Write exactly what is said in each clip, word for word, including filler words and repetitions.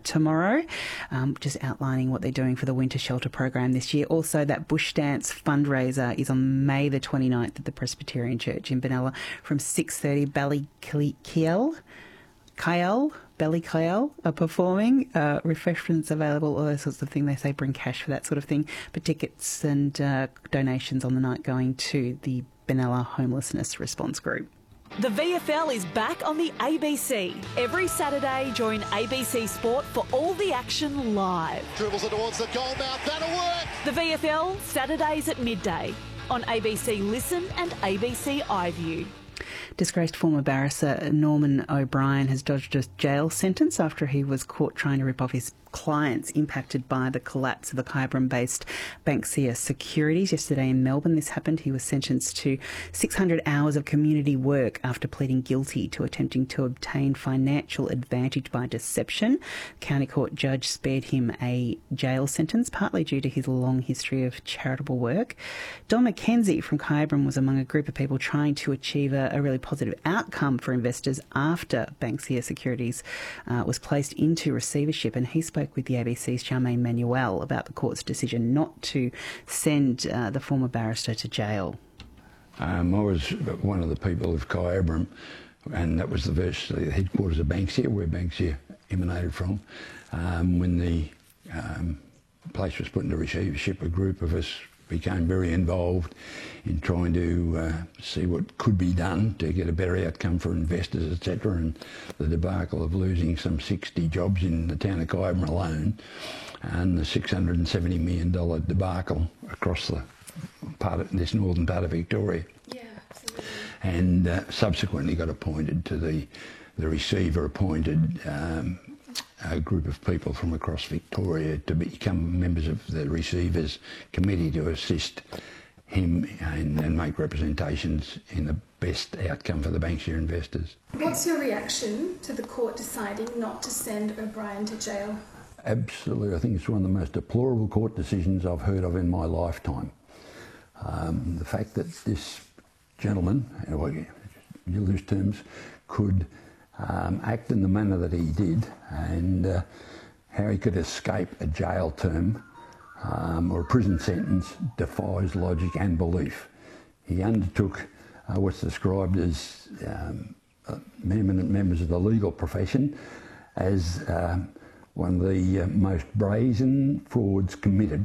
tomorrow, um, just outlining what they're doing for the winter shelter program this year. Also, that bush dance fundraiser is on May the twenty-ninth at the Presbyterian Church in Benalla from six thirty. Ballykiel, Kyle, Ballykiel are performing. Uh, refreshments available, all those sorts of things. They say bring cash for that sort of thing. But tickets and uh, donations on the night going to the Benalla Homelessness Response Group. The V F L is back on the A B C. Every Saturday, join A B C Sport for all the action live. Dribbles it towards the goal mouth, that'll work! The V F L, Saturdays at midday on A B C Listen and A B C iView. Disgraced former barrister Norman O'Brien has dodged a jail sentence after he was caught trying to rip off his clients impacted by the collapse of the Kyabram-based Banksia Securities. Yesterday in Melbourne, this happened. He was sentenced to six hundred hours of community work after pleading guilty to attempting to obtain financial advantage by deception. County Court judge spared him a jail sentence, partly due to his long history of charitable work. Don McKenzie from Kyabram was among a group of people trying to achieve a, a really positive outcome for investors after Banksia Securities uh, was placed into receivership, and he spoke with the A B C's Charmaine Manuel about the court's decision not to send uh, the former barrister to jail. Um, I was one of the people of Kyabram, and that was the, first, the headquarters of Banksia, where Banksia emanated from. Um, when the um, place was put into receivership, a group of us became very involved in trying to uh, see what could be done to get a better outcome for investors, et cetera. And the debacle of losing some sixty jobs in the town of Kyabram alone, and the six hundred seventy million dollars debacle across the part of this northern part of Victoria. Yeah, absolutely. And uh, subsequently got appointed to the, the receiver appointed um, a group of people from across Victoria to become members of the Receivers Committee to assist him and, and make representations in the best outcome for the Banksia investors. What's your reaction to the court deciding not to send O'Brien to jail? Absolutely. I think it's one of the most deplorable court decisions I've heard of in my lifetime. Um, the fact that this gentleman, in loose terms, could Um, act in the manner that he did, and uh, how he could escape a jail term um, or a prison sentence defies logic and belief. He undertook uh, what's described as um, uh, eminent members of the legal profession as uh, one of the uh, most brazen frauds committed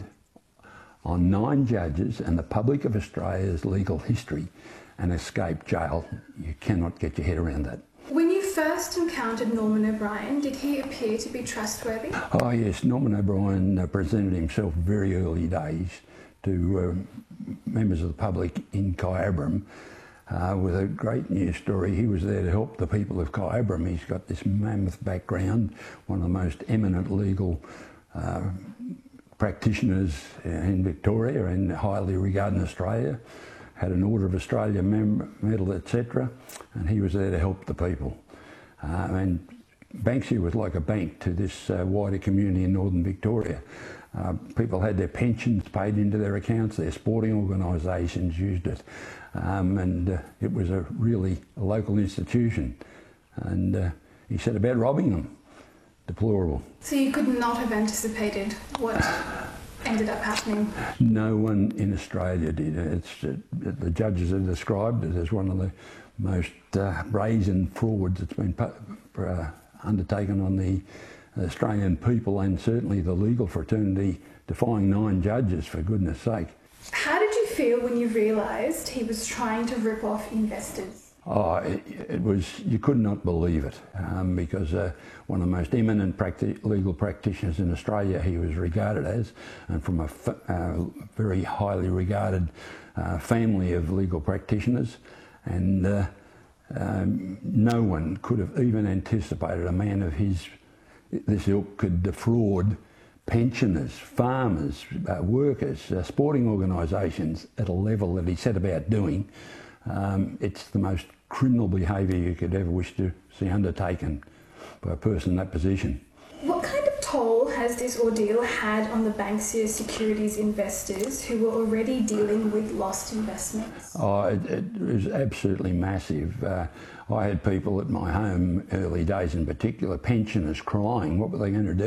on nine judges and the public of Australia's legal history, and escaped jail. You cannot get your head around that. When you first encountered Norman O'Brien, did he appear to be trustworthy? Oh yes, Norman O'Brien uh, presented himself very early days to uh, members of the public in Kyabram uh, with a great news story. He was there to help the people of Kyabram. He's got this mammoth background, one of the most eminent legal uh, practitioners in Victoria and highly regarded in Australia. Had an Order of Australia medal, et cetera, and he was there to help the people. Uh, and Banksia was like a bank to this uh, wider community in northern Victoria. Uh, people had their pensions paid into their accounts, their sporting organisations used it, um, and uh, it was a really a local institution. And uh, he set about robbing them. Deplorable. So you could not have anticipated what ended up happening? No one in Australia did. It's uh, the judges have described it as one of the most uh, brazen frauds that's been uh, undertaken on the Australian people and certainly the legal fraternity, defying nine judges, for goodness sake. How did you feel when you realised he was trying to rip off investors? Oh, it, it was, you could not believe it, um, because uh, one of the most eminent practi- legal practitioners in Australia he was regarded as, and from a f- uh, very highly regarded uh, family of legal practitioners, and uh, um, no one could have even anticipated a man of his, this ilk could defraud pensioners, farmers, uh, workers, uh, sporting organisations at a level that he set about doing. Um, it's the most criminal behaviour you could ever wish to see undertaken by a person in that position. What kind of toll has this ordeal had on the Banksia Securities investors who were already dealing with lost investments? Oh, it, it was absolutely massive. Uh, I had people at my home early days in particular, pensioners, crying. What were they going to do?